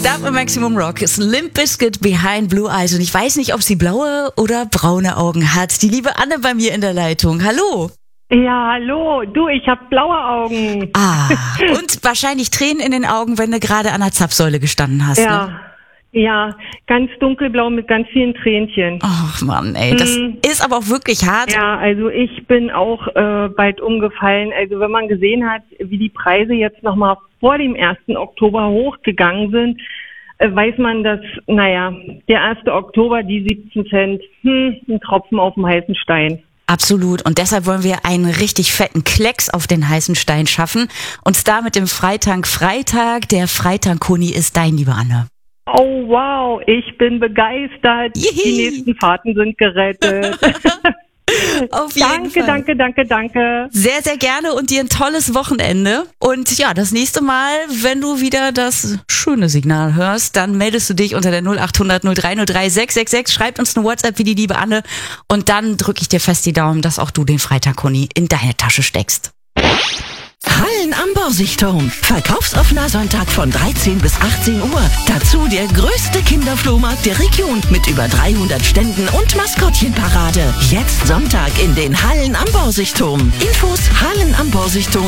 Starb Maximum Rock ist Limp Bizkit Behind Blue Eyes. Und ich weiß nicht, ob sie blaue oder braune Augen hat. Die liebe Anne bei mir in der Leitung. Hallo. Ja, hallo. Du, ich habe blaue Augen. Und wahrscheinlich Tränen in den Augen, wenn du gerade an der Zapfsäule gestanden hast. Ja, ne? Ja, ganz dunkelblau mit ganz vielen Tränchen. Ach Mann, ey, das ist aber auch wirklich hart. Ja, also ich bin auch bald umgefallen. Also wenn man gesehen hat, wie die Preise jetzt nochmal vor dem 1. Oktober hochgegangen sind, weiß man, dass, der 1. Oktober, die 17 Cent, ein Tropfen auf dem heißen Stein. Absolut. Und deshalb wollen wir einen richtig fetten Klecks auf den heißen Stein schaffen. Und zwar mit dem Freitank Freitag. Der Freitank-Koni ist dein, liebe Anne. Oh wow, ich bin begeistert. Yihi. Die nächsten Fahrten sind gerettet. Auf jeden Fall. Danke. Sehr, sehr gerne und dir ein tolles Wochenende. Und ja, das nächste Mal, wenn du wieder das schöne Signal hörst, dann meldest du dich unter der 0800 0303 666, schreibt uns eine WhatsApp wie die liebe Anne und dann drücke ich dir fest die Daumen, dass auch du den Freitag-Koni in deine Tasche steckst. Hallen am Borsigturm. Verkaufsoffener Sonntag von 13 bis 18 Uhr. Dazu der größte Kinderflohmarkt der Region mit über 300 Ständen und Maskottchenparade. Jetzt Sonntag in den Hallen am Borsigturm. Infos hallenamborsigturm.